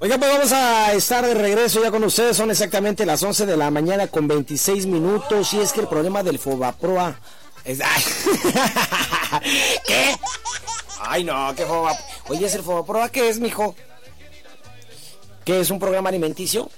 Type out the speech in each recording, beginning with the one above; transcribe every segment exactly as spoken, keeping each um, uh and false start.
Oiga, pues vamos a estar de regreso ya con ustedes. Son exactamente las once de la mañana con veintiséis minutos. Y es que el problema del Fobaproa es... ¡Ay! ¿Qué? Ay, no, ¿qué Foba? Oye, ¿es el Fobaproa qué es, mijo? ¿Qué es un programa alimenticio?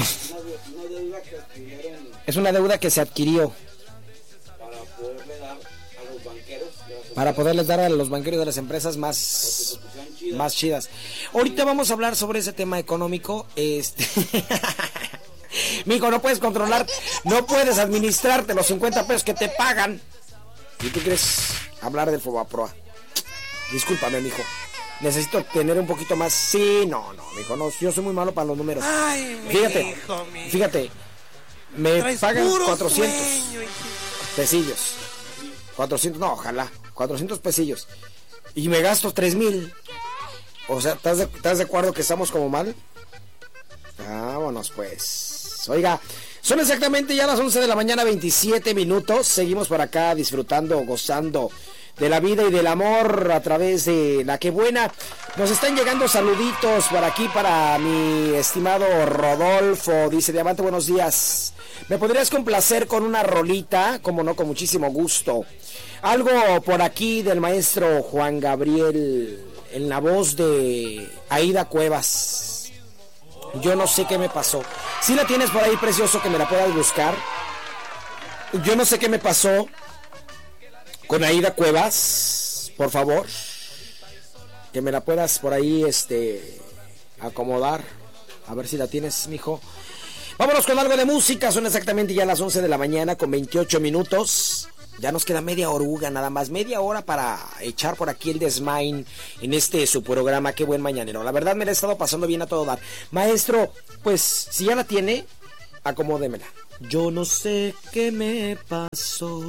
Es una deuda que se adquirió para poderle dar a los banqueros, para poderles dar a los banqueros de las empresas más chidas. más chidas. Ahorita vamos a hablar sobre ese tema económico. Este mijo, no puedes controlar, no puedes administrarte los cincuenta pesos que te pagan. ¿Y tú quieres hablar del Fobaproa? Discúlpame, mijo. Necesito tener un poquito más. Sí, no, no, mijo, no, yo soy muy malo para los números. Ay, fíjate, mi hijo, mi... fíjate, me Traes pagan cuatrocientos sueño, pesillos. cuatrocientos, no, ojalá, cuatrocientos pesillos. Y me gasto tres mil. O sea, ¿estás de, ¿estás de acuerdo que estamos como mal? Vámonos pues. Oiga, son exactamente ya las once de la mañana, veintisiete minutos. Seguimos por acá disfrutando, gozando de la vida y del amor a través de La Que Buena. Nos están llegando saluditos por aquí para mi estimado Rodolfo. Dice: Diamante, buenos días. ¿Me podrías complacer con una rolita? Como no, con muchísimo gusto. Algo por aquí del maestro Juan Gabriel en la voz de Aida Cuevas. Yo no sé qué me pasó. Si la tienes por ahí, precioso, que me la puedas buscar. Yo no sé qué me pasó con Aida Cuevas, por favor, que me la puedas por ahí este acomodar, a ver si la tienes, mijo. Vámonos con algo de música. Son exactamente ya las once de la mañana con veintiocho minutos. Ya nos queda media oruga, nada más, media hora para echar por aquí el desmain en este su programa. Qué buen mañanero. La verdad me la he estado pasando bien a todo dar. Maestro, pues si ya la tiene, acomódemela. Yo no sé qué me pasó,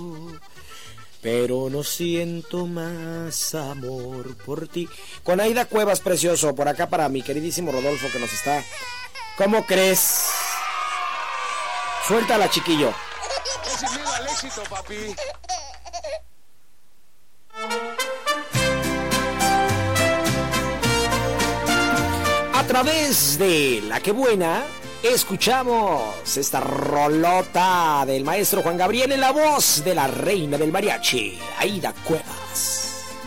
pero no siento más amor por ti. Con Aida Cuevas, precioso, por acá para mi queridísimo Rodolfo que nos está... ¿Cómo crees? Suéltala, chiquillo. Es el miedo al éxito, papi. A través de La Que Buena, escuchamos esta rolota del maestro Juan Gabriel en la voz de la reina del mariachi, Aida Cuevas.